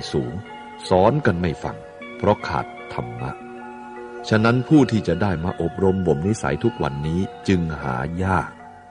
สูงสอนกันไม่ฟังเพราะขาดธรรมะฉะนั้นผู้ที่จะได้มาอบรมบ่มนิสัยทุกวันนี้จึงหายาก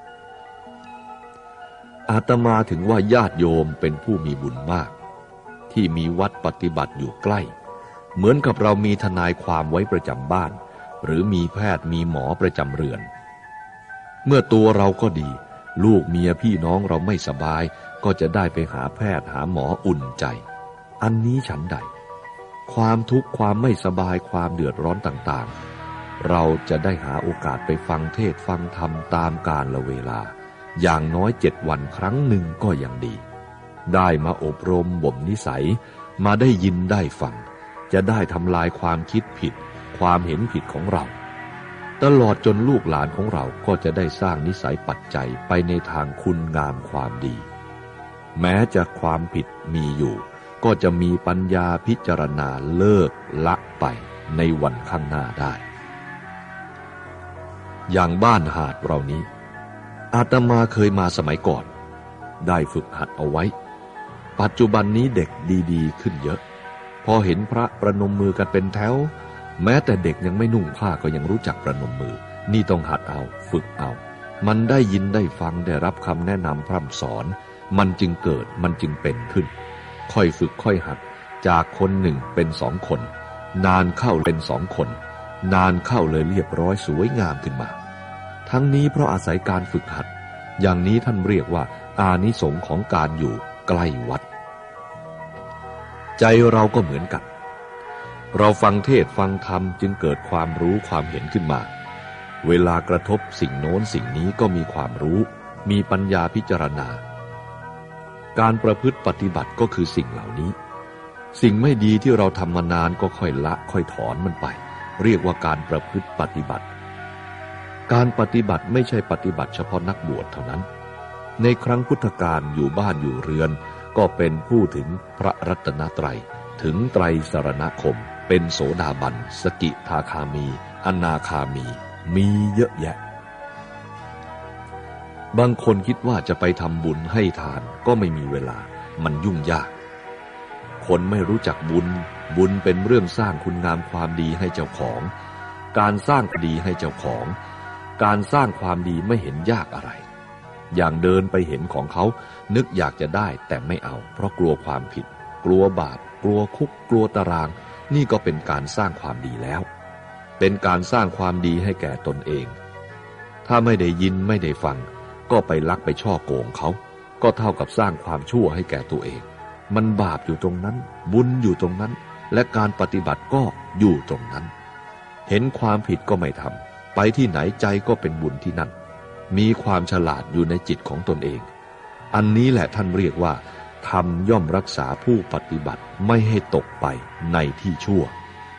อาตมาถึงว่าญาติโยมเป็นผู้มีบุญมากที่มีวัดปฏิบัติอยู่ใกล้เหมือนกับเรามีทนายความไว้ประจำบ้านหรือมีแพทย์มีหมอประจำเรือนเมื่อตัวเราก็ดีลูกเมียพี่น้องเราไม่สบายก็จะได้ไปหาแพทย์หาหมออุ่นใจอันนี้ฉันใดความทุกข์ความไม่สบายความเดือดร้อนต่างๆเราจะได้หาโอกาสไปฟังเทศฟังธรรมตามกาลเวลาอย่างน้อย7 วันครั้งหนึ่งก็ยังดีได้มาอบรมบ่มนิสัยมาได้ยินได้ฟังจะได้ทำลายความคิดผิดความเห็นผิดของเราตลอดจนลูกหลานของเราก็จะได้สร้างนิสัยปัจจัยไปในทางคุณงามความดีแม้จะความผิดมีอยู่ก็จะมีปัญญาพิจารณาเลิกละไปในวันข้างหน้าได้อย่างบ้านหาดเรานี้อาตมาเคยมาสมัยก่อนได้ฝึกหัดเอาไว้ปัจจุบันนี้เด็กดีๆขึ้นเยอะพอเห็นพระประนมมือกันเป็นแถวแม้แต่เด็กยังไม่นุ่งผ้าก็ยังรู้จักประนมมือนี่ต้องหัดเอาฝึกเอามันได้ยินได้ฟังได้รับคำแนะนำพร่ำสอนมันจึงเกิดมันจึงเป็นขึ้นค่อยฝึกค่อยหัดจากคนหนึ่งเป็น2 คนนานเข้าเป็น2 คนนานเข้าเลยเรียบร้อยสวยงามขึ้นมาทั้งนี้เพราะอาศัยการฝึกหัดอย่างนี้ท่านเรียกว่าอานิสงส์ของการอยู่ใกล้วัดใจเราก็เหมือนกันเราฟังเทศฟังธรรมจึงเกิดความรู้ความเห็นขึ้นมาเวลากระทบสิ่งโน้นสิ่งนี้ก็มีความรู้มีปัญญาพิจารณาการประพฤติปฏิบัติก็คือสิ่งเหล่านี้สิ่งไม่ดีที่เราทำมานานก็ค่อยละค่อยถอนมันไปเรียกว่าการประพฤติปฏิบัติการปฏิบัติไม่ใช่ปฏิบัติเฉพาะนักบวชเท่านั้นในครั้งพุทธกาลอยู่บ้านอยู่เรือนก็เป็นผู้ถึงพระรัตนตรัยถึงไตรสรณคมเป็นโสดาบันสกิทาคามีอนาคามีเยอะแยะบางคนคิดว่าจะไปทำบุญให้ทานก็ไม่มีเวลามันยุ่งยากคนไม่รู้จักบุญเป็นเรื่องสร้างคุณงามความดีให้เจ้าของการสร้างดีให้เจ้าของการสร้างความดีไม่เห็นยากอะไรอย่างเดินไปเห็นของเขานึกอยากจะได้แต่ไม่เอาเพราะกลัวความผิดกลัวบาปกลัวคุกกลัวตารางนี่ก็เป็นการสร้างความดีแล้วเป็นการสร้างความดีให้แก่ตนเองถ้าไม่ได้ยินไม่ได้ฟังก็ไปลักไปฉ้อโกงเขาก็เท่ากับสร้างความชั่วให้แก่ตัวเองมันบาปอยู่ตรงนั้นบุญอยู่ตรงนั้นและการปฏิบัติก็อยู่ตรงนั้นเห็นความผิดก็ไม่ทำไปที่ไหนใจก็เป็นบุญที่นั่นมีความฉลาดอยู่ในจิตของตนเองอันนี้แหละท่านเรียกว่าธรรมย่อมรักษาผู้ปฏิบัติไม่ให้ตกไปในที่ชั่ว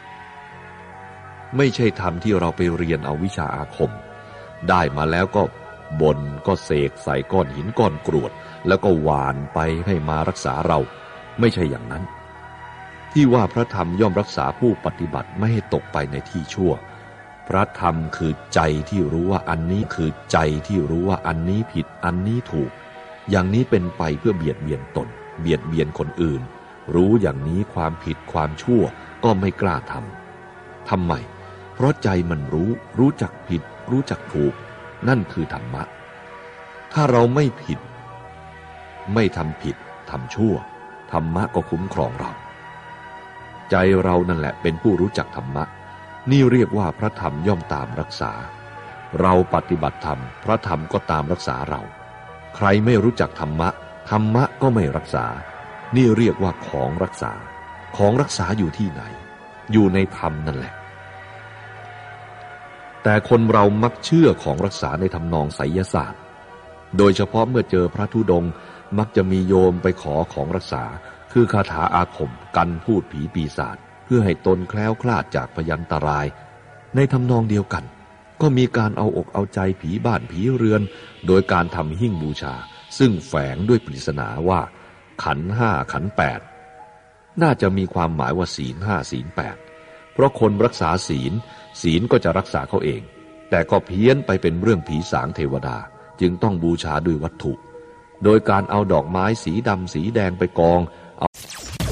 ไม่ใช่ธรรมที่เราไปเรียนเอาวิชาอาคมได้มาแล้วก็บ่นก็เสกใส่ก้อนหินก้อนกรวดแล้วก็หวานไปให้มารักษาเราไม่ใช่อย่างนั้นที่ว่าพระธรรมย่อมรักษาผู้ปฏิบัติไม่ให้ตกไปในที่ชั่วพระธรรมคือใจที่รู้ว่าอันนี้คือใจที่รู้ว่าอันนี้ผิดอันนี้ถูกอย่างนี้เป็นไปเพื่อเบียดเบียนตนเบียดเบียนคนอื่นรู้อย่างนี้ความผิดความชั่วก็ไม่กล้าทำไมเพราะใจมันรู้จักผิดรู้จักถูกนั่นคือธรรมะถ้าเราไม่ผิดไม่ทำผิดทำชั่วธรรมะก็คุ้มครองเราใจเรานั่นแหละเป็นผู้รู้จักธรรมะนี่เรียกว่าพระธรรมย่อมตามรักษาเราปฏิบัติธรรมพระธรรมก็ตามรักษาเราใครไม่รู้จักธรรมะธรรมะก็ไม่รักษานี่เรียกว่าของรักษาอยู่ที่ไหนอยู่ในธรรมนั่นแหละแต่คนเรามักเชื่อของรักษาในทำนองไสยศาสตร์โดยเฉพาะเมื่อเจอพระธุดงค์มักจะมีโยมไปขอของรักษาคือคาถาอาคมกันพูดผีปีศาจเพื่อให้ตนแคล้วคลาดจากพยันตรายในทำนองเดียวกันก็มีการเอาอกเอาใจผีบ้านผีเรือนโดยการทำหิ้งบูชาซึ่งแฝงด้วยปริศนาว่าขันธ์5ขันธ์8น่าจะมีความหมายว่าศีล5ศีล8เพราะคนรักษาศีลก็จะรักษาเขาเองแต่ก็เพี้ยนไปเป็นเรื่องผีสางเทวดาจึงต้องบูชาด้วยวัตถุโดยการเอาดอกไม้สีดำสีแดงไปกอง